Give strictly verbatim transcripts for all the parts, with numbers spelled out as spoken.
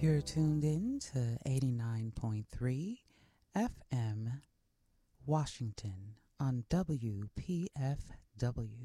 You're tuned in to eighty-nine point three F M Washington on W P F W.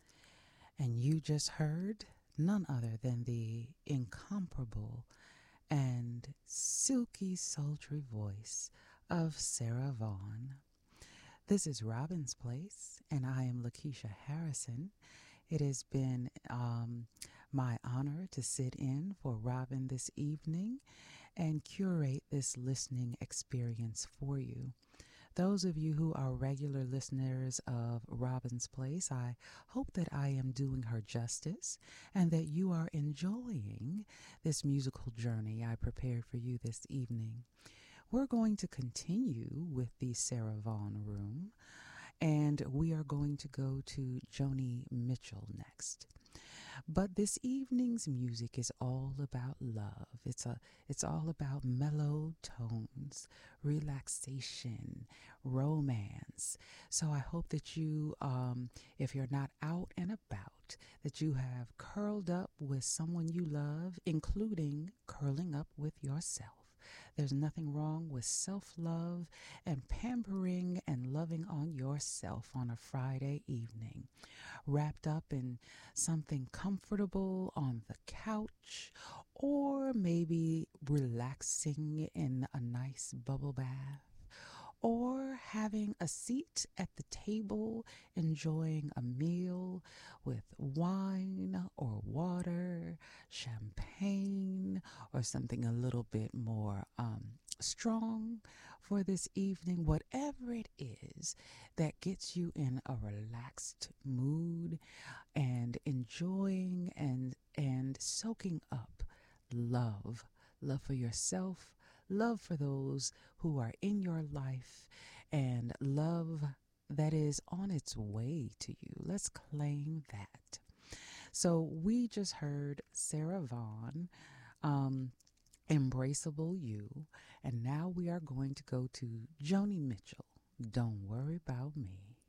And you just heard none other than the incomparable and silky, sultry voice of Sarah Vaughan. This is Robin's Place, and I am Lakeisha Harrison. It has been um, my honor to sit in for Robin this evening and curate this listening experience for you. Those of you who are regular listeners of Robin's Place, I hope that I am doing her justice and that you are enjoying this musical journey I prepared for you this evening. We're going to continue with the Sarah Vaughan Room, and we are going to go to Joni Mitchell next. But this evening's music is all about love. It's a it's all about mellow tones, relaxation, romance. So I hope that you, um, if you're not out and about, that you have curled up with someone you love, including curling up with yourself. There's nothing wrong with self-love and pampering and loving on yourself on a Friday evening. Wrapped up in something comfortable on the couch, or maybe relaxing in a nice bubble bath, or having a seat at the table enjoying a meal with wine or water, champagne, or something a little bit more um, strong for this evening. Whatever it is that gets you in a relaxed mood and enjoying and and soaking up love, love for yourself, love for those who are in your life, and love that is on its way to you. Let's claim that. So we just heard Sarah Vaughan, um, Embraceable You, and now we are going to go to Joni Mitchell, Don't Worry About Me.